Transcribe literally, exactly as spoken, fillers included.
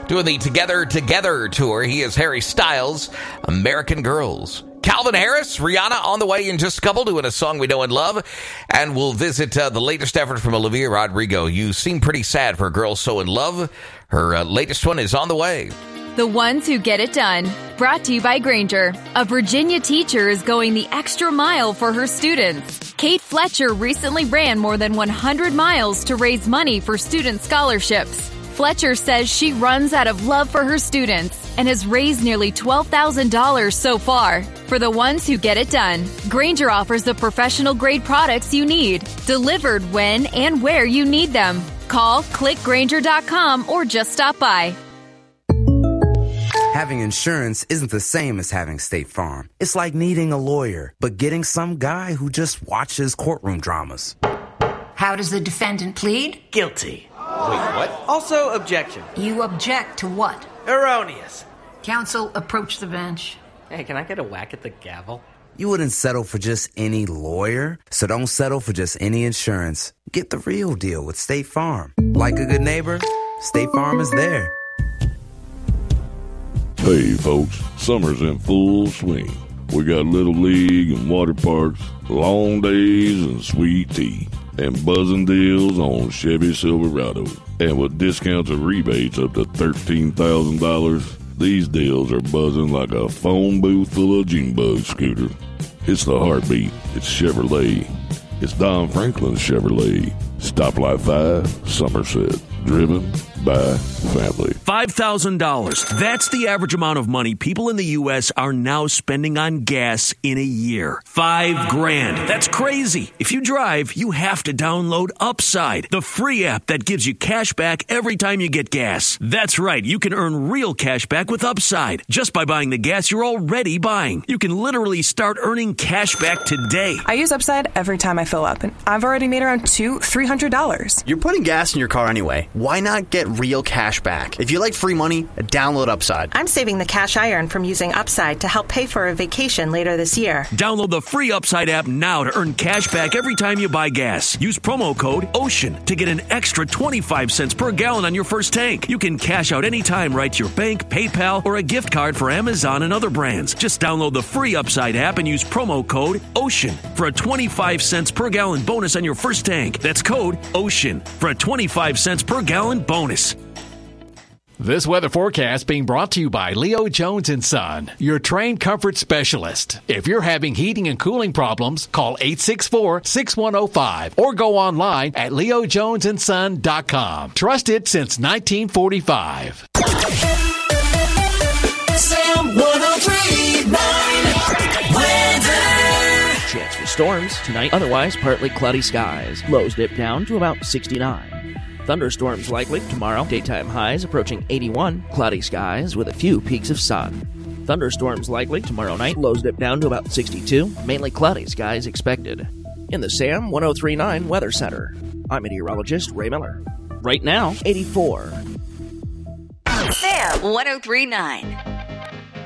doing the Together Together tour. He is Harry Styles, American Girls. Calvin Harris, Rihanna on the way in just a couple, doing a song we know and love. And we'll visit uh, the latest effort from Olivia Rodrigo. You seem pretty sad for a girl so in love. Her uh, latest one is on the way. The ones who get it done. Brought to you by Granger. A Virginia teacher is going the extra mile for her students. Kate Fletcher recently ran more than one hundred miles to raise money for student scholarships. Fletcher says she runs out of love for her students and has raised nearly twelve thousand dollars so far. For the ones who get it done, Granger offers the professional-grade products you need, delivered when and where you need them. Call, click Granger dot com, or just stop by. Having insurance isn't the same as having State Farm. It's like needing a lawyer, but getting some guy who just watches courtroom dramas. How does the defendant plead? Guilty. Wait, what? Also, objection. You object to what? Erroneous. Counsel, approach the bench. Hey, can I get a whack at the gavel? You wouldn't settle for just any lawyer, so don't settle for just any insurance. Get the real deal with State Farm. Like a good neighbor, State Farm is there. Hey folks, summer's in full swing. We got Little League and water parks, long days and sweet tea, and buzzing deals on Chevy Silverado. And with discounts and rebates up to thirteen thousand dollars, these deals are buzzing like a phone booth full of Junebug scooters. It's the heartbeat. It's Chevrolet. It's Don Franklin's Chevrolet. Stoplight five, Somerset. Driven by family. five thousand dollars. That's the average amount of money people in the U S are now spending on gas in a year. Five grand. That's crazy. If you drive, you have to download Upside, the free app that gives you cash back every time you get gas. That's right. You can earn real cash back with Upside just by buying the gas you're already buying. You can literally start earning cash back today. I use Upside every time I fill up, and I've already made around two, three hundred dollars. You're putting gas in your car anyway. Why not get real cash back? If you like free money, download Upside. I'm saving the cash I earn from using Upside to help pay for a vacation later this year. Download the free Upside app now to earn cash back every time you buy gas. Use promo code OCEAN to get an extra twenty-five cents per gallon on your first tank. You can cash out anytime right to your bank, PayPal, or a gift card for Amazon and other brands. Just download the free Upside app and use promo code OCEAN for a twenty-five cents per gallon bonus on your first tank. That's code OCEAN for a twenty-five cents per gallon bonus. This weather forecast being brought to you by Leo Jones and Son, your trained comfort specialist. If you're having heating and cooling problems, call eight six four, six one zero five or go online at leo jones and son dot com. Trusted since nineteen forty-five. Sam one oh three point nine weather. Chance for storms tonight, otherwise partly cloudy skies. Lows dip down to about sixty-nine. Thunderstorms likely tomorrow. Daytime highs approaching eighty-one. Cloudy skies with a few peaks of sun. Thunderstorms likely tomorrow night. Lows dip down to about sixty-two. Mainly cloudy skies expected. In the Sam one oh three point nine Weather Center, I'm meteorologist Ray Miller. Right now, eighty-four. Sam one oh three point nine.